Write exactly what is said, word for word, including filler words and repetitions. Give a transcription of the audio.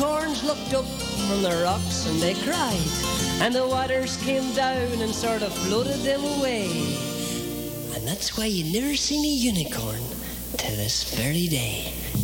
unicorns looked up from the rocks and they cried, and the waters came down and sort of floated them away. And that's why you never seen a unicorn to this very day.